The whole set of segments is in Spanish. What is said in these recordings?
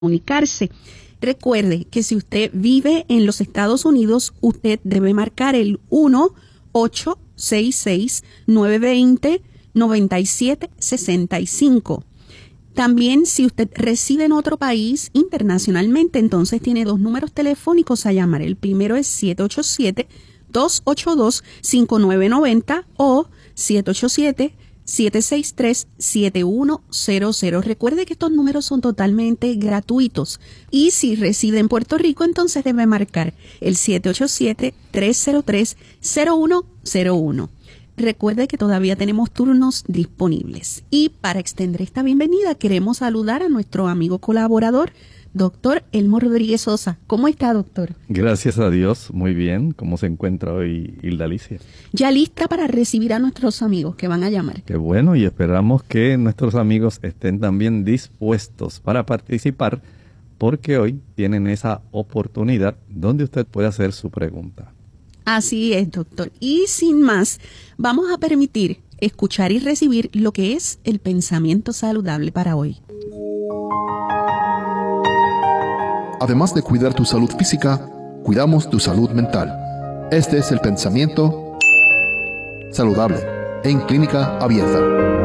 comunicarse. Recuerde que si usted vive en los Estados Unidos, usted debe marcar el 1-866-920-9765. También si usted reside en otro país internacionalmente, entonces tiene dos números telefónicos a llamar. El primero es 787-282-5990 o 787-763-7100. Recuerde que estos números son totalmente gratuitos. Y si reside en Puerto Rico, entonces debe marcar el 787-303-0101. Recuerde que todavía tenemos turnos disponibles. Y para extender esta bienvenida, queremos saludar a nuestro amigo colaborador, doctor Elmo Rodríguez Sosa. ¿Cómo está, doctor? Gracias a Dios, muy bien. ¿Cómo se encuentra hoy Hilda Alicia? Ya lista para recibir a nuestros amigos que van a llamar. Qué bueno, y esperamos que nuestros amigos estén también dispuestos para participar, porque hoy tienen esa oportunidad donde usted puede hacer su pregunta. Así es, doctor. Y sin más, vamos a permitir escuchar y recibir lo que es el pensamiento saludable para hoy. Además de cuidar tu salud física, cuidamos tu salud mental. Este es el pensamiento saludable en Clínica Abierta.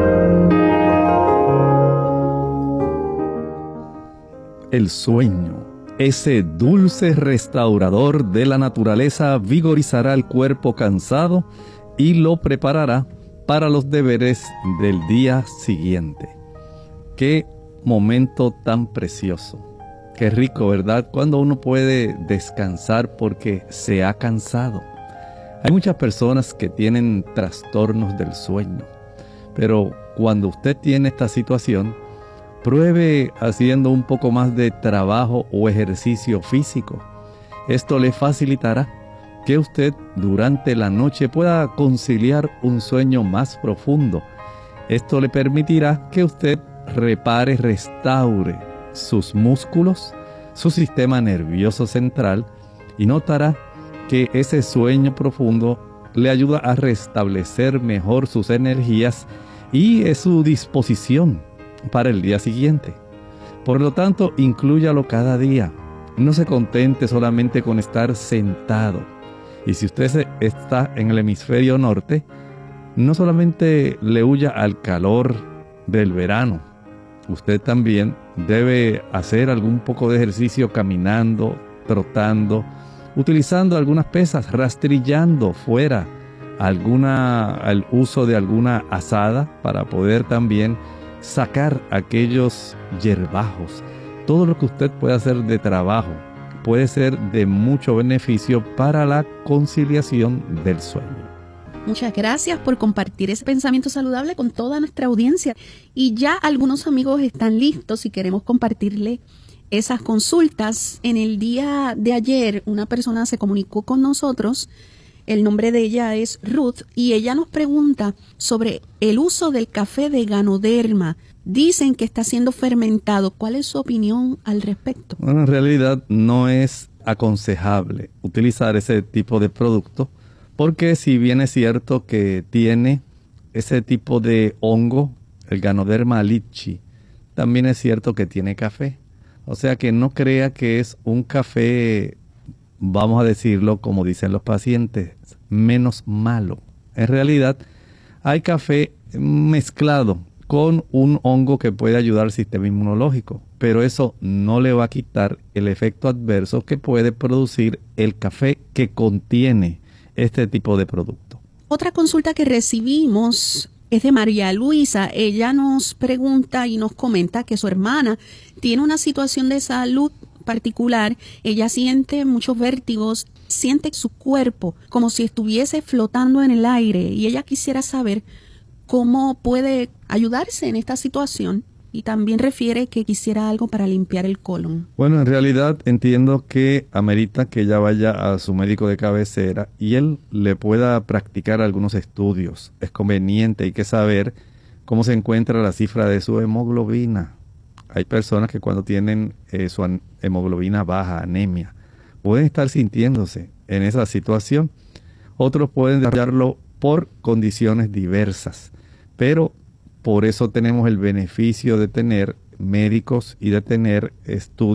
El sueño, ese dulce restaurador de la naturaleza, vigorizará el cuerpo cansado y lo preparará para los deberes del día siguiente. ¡Qué momento tan precioso! Qué rico, ¿verdad? Cuando uno puede descansar porque se ha cansado. Hay muchas personas que tienen trastornos del sueño, pero cuando usted tiene esta situación, pruebe haciendo un poco más de trabajo o ejercicio físico. Esto le facilitará que usted durante la noche pueda conciliar un sueño más profundo. Esto le permitirá que usted repare, restaure sus músculos, su sistema nervioso central, y notará que ese sueño profundo le ayuda a restablecer mejor sus energías y su disposición para el día siguiente. Por lo tanto, inclúyalo cada día. No se contente solamente con estar sentado. Y si usted está en el hemisferio norte, no solamente le huya al calor del verano. Usted también debe hacer algún poco de ejercicio caminando, trotando, utilizando algunas pesas, rastrillando fuera el uso de alguna azada para poder también sacar aquellos hierbajos. Todo lo que usted pueda hacer de trabajo puede ser de mucho beneficio para la conciliación del sueño. Muchas gracias por compartir ese pensamiento saludable con toda nuestra audiencia. Y ya algunos amigos están listos y queremos compartirle esas consultas. En el día de ayer, una persona se comunicó con nosotros. El nombre de ella es Ruth y ella nos pregunta sobre el uso del café de Ganoderma. Dicen que está siendo fermentado. ¿Cuál es su opinión al respecto? Bueno, en realidad no es aconsejable utilizar ese tipo de producto, porque si bien es cierto que tiene ese tipo de hongo, el Ganoderma litchi, también es cierto que tiene café. O sea que no crea que es un café, vamos a decirlo como dicen los pacientes, menos malo. En realidad hay café mezclado con un hongo que puede ayudar al sistema inmunológico, pero eso no le va a quitar el efecto adverso que puede producir el café que contiene este tipo de producto. Otra consulta que recibimos es de María Luisa. Ella nos pregunta y nos comenta que su hermana tiene una situación de salud particular. Ella siente muchos vértigos, siente su cuerpo como si estuviese flotando en el aire y ella quisiera saber cómo puede ayudarse en esta situación. Y también refiere que quisiera algo para limpiar el colon. Bueno, en realidad entiendo que amerita que ella vaya a su médico de cabecera y él le pueda practicar algunos estudios. Es conveniente, hay que saber cómo se encuentra la cifra de su hemoglobina. Hay personas que cuando tienen su hemoglobina baja, anemia, pueden estar sintiéndose en esa situación. Otros pueden desarrollarlo por condiciones diversas, pero por eso tenemos el beneficio de tener médicos y de tener estudios